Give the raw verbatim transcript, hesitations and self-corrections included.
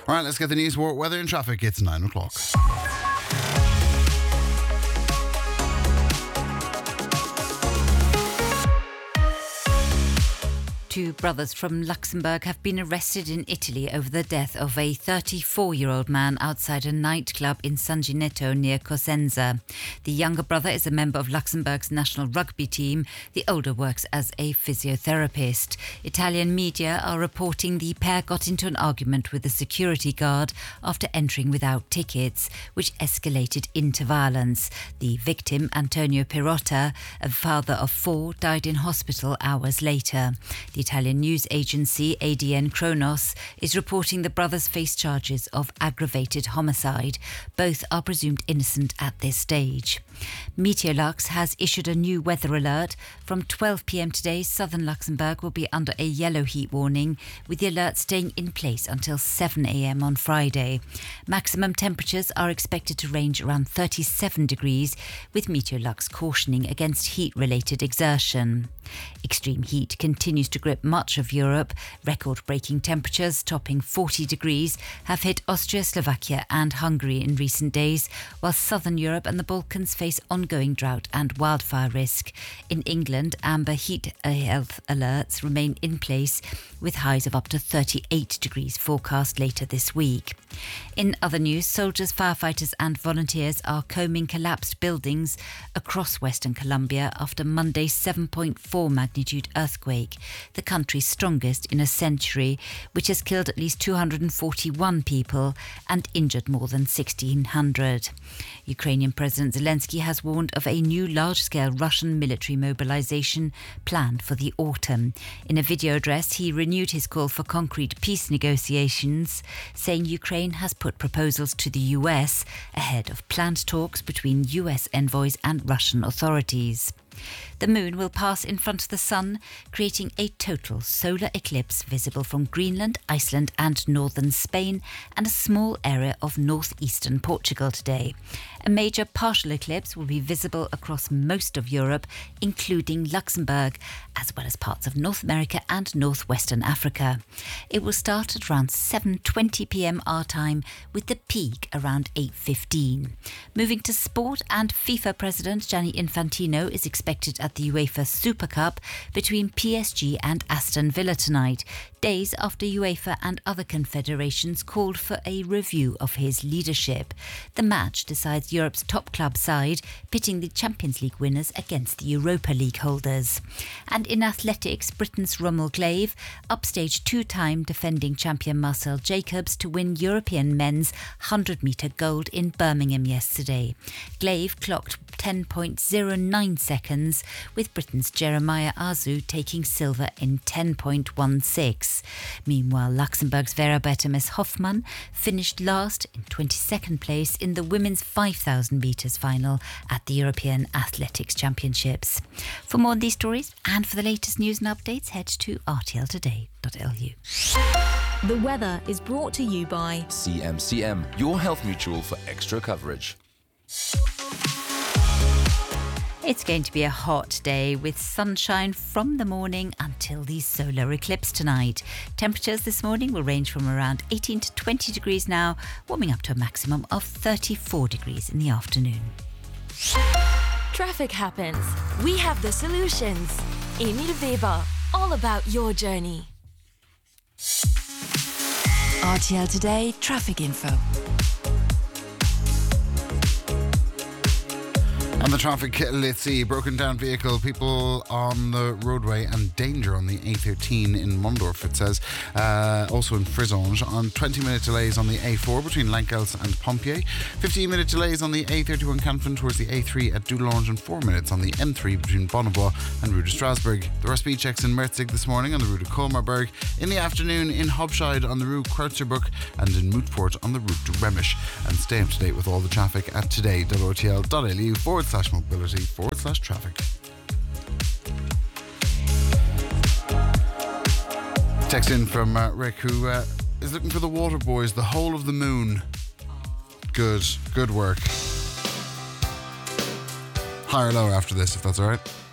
Alright, let's get the news, war, weather and traffic. It's nine o'clock. Two brothers from Luxembourg have been arrested in Italy over the death of a thirty-four-year-old man outside a nightclub in San Ginetto near Cosenza. The younger brother is a member of Luxembourg's national rugby team. The older works as a physiotherapist. Italian media are reporting the pair got into an argument with a security guard after entering without tickets, which escalated into violence. The victim, Antonio Pirotta, a father of four, died in hospital hours later. The Italian news agency A D N Kronos is reporting the brothers face charges of aggravated homicide. Both are presumed innocent at this stage. Meteorlux has issued a new weather alert. From twelve p.m. today, southern Luxembourg will be under a yellow heat warning, with the alert staying in place until seven a.m. on Friday. Maximum temperatures are expected to range around thirty-seven degrees, with Meteorlux cautioning against heat-related exertion. Extreme heat continues to grip much of Europe. Record-breaking temperatures topping forty degrees have hit Austria, Slovakia and Hungary in recent days, while southern Europe and the Balkans face ongoing drought and wildfire risk. In England, amber heat health alerts remain in place, with highs of up to thirty-eight degrees forecast later this week. In other news, soldiers, firefighters and volunteers are combing collapsed buildings across Western Colombia after Monday's seven point four magnitude earthquake, the country's strongest in a century, which has killed at least two hundred forty-one people and injured more than sixteen hundred. Ukrainian President Zelensky has warned of a new large-scale Russian military mobilization planned for the autumn. In a video address, he renewed his call for concrete peace negotiations, saying Ukraine has put proposals to the U S ahead of planned talks between U S envoys and Russian authorities. The moon will pass in front of the sun, creating a total solar eclipse visible from Greenland, Iceland and northern Spain and a small area of northeastern Portugal today. A major partial eclipse will be visible across most of Europe, including Luxembourg, as well as parts of North America and northwestern Africa. It will start at around seven twenty p.m. our time, with the peak around eight fifteen. Moving to sport, and FIFA President Gianni Infantino is expected at the UEFA Super Cup between P S G and Aston Villa tonight, days after UEFA and other confederations called for a review of his leadership. The match decides Europe's top club side, pitting the Champions League winners against the Europa League holders. And in athletics, Britain's Rommel Glaive upstaged two-time defending champion Marcel Jacobs to win European men's one hundred metre gold in Birmingham yesterday. Glaive clocked ten point oh nine seconds, with Britain's Jeremiah Azu taking silver in ten point one six. Meanwhile, Luxembourg's Vera Bertemes Hoffmann finished last in twenty-second place in the women's five thousand metres final at the European Athletics Championships. For more on these stories and for the latest news and updates, head to r t l today dot l u. The weather is brought to you by C M C M, your health mutual for extra coverage. It's going to be a hot day with sunshine from the morning until the solar eclipse tonight. Temperatures this morning will range from around eighteen to twenty degrees now, warming up to a maximum of thirty-four degrees in the afternoon. Traffic happens. We have the solutions. Emil Weber, all about your journey. R T L Today traffic info. On the traffic, let's see, broken down vehicle, people on the roadway and danger on the A thirteen in Mondorf, it says. Uh, also in Frizange, on twenty minute delays on the A four between Lankels and Pompier. fifteen minute delays on the A thirty-one Canfin towards the A three at Doudelange, and four minutes on the M three between Bonnebois and Rue de Strasbourg. There are speed checks in Merzig this morning on the Rue de Colmarberg. In the afternoon in Hobscheid on the Rue Kreuzerbuck, and in Mootport on the Route to Remish. And stay up to date with all the traffic at today.otl.lu forward slash mobility forward slash traffic. Text in from uh, Rick, who uh, is looking for the Water Boys, The Whole of the Moon. Good, good work. Higher or lower after this, if that's alright.